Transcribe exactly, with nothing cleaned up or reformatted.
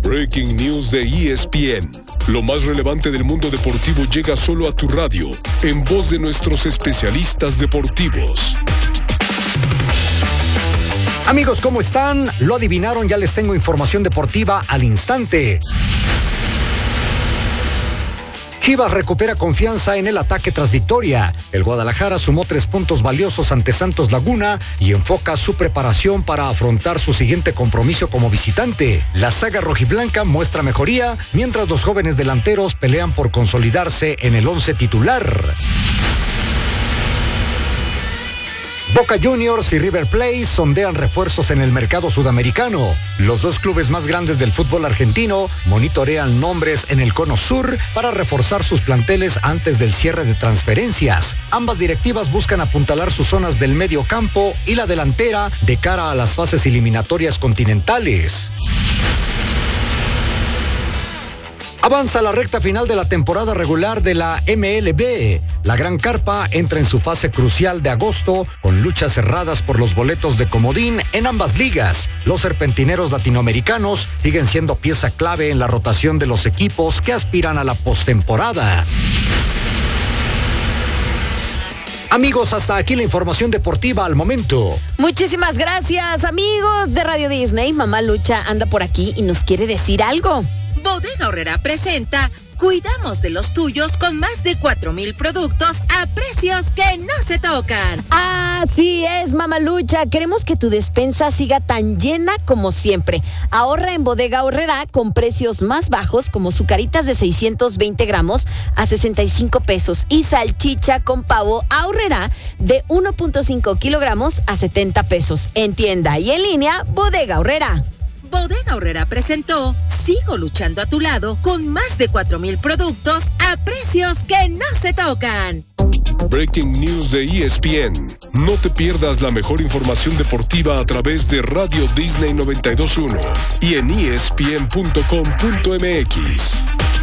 Breaking News de E S P N. Lo más relevante del mundo deportivo llega solo a tu radio, en voz de nuestros especialistas deportivos. Amigos, ¿cómo están? Lo adivinaron, ya les tengo información deportiva al instante. Chivas recupera confianza en el ataque tras victoria. El Guadalajara sumó tres puntos valiosos ante Santos Laguna y enfoca su preparación para afrontar su siguiente compromiso como visitante. La saga rojiblanca muestra mejoría, mientras los jóvenes delanteros pelean por consolidarse en el once titular. Boca Juniors y River Plate sondean refuerzos en el mercado sudamericano. Los dos clubes más grandes del fútbol argentino monitorean nombres en el cono sur para reforzar sus planteles antes del cierre de transferencias. Ambas directivas buscan apuntalar sus zonas del medio campo y la delantera de cara a las fases eliminatorias continentales. Avanza la recta final de la temporada regular de la M L B. La Gran Carpa entra en su fase crucial de agosto con luchas cerradas por los boletos de comodín en ambas ligas. Los serpentineros latinoamericanos siguen siendo pieza clave en la rotación de los equipos que aspiran a la postemporada. Amigos, hasta aquí la información deportiva al momento. Muchísimas gracias, amigos de Radio Disney. Mamá Lucha anda por aquí y nos quiere decir algo. Bodega Aurrerá presenta Cuidamos de los tuyos con más de cuatro mil productos a precios que no se tocan. Así es, Mamalucha. Queremos que tu despensa siga tan llena como siempre. Ahorra en Bodega Aurrerá con precios más bajos, como sucaritas de seiscientos veinte gramos a sesenta y cinco pesos y salchicha con pavo Aurrerá de uno punto cinco kilogramos a setenta pesos. En tienda y en línea, Bodega Aurrerá. Bodega Aurrerá presentó Sigo luchando a tu lado con más de cuatro mil productos a precios que no se tocan. Breaking News de E S P N. No te pierdas la mejor información deportiva a través de Radio Disney noventa y dos punto uno y en E S P N punto com punto M X.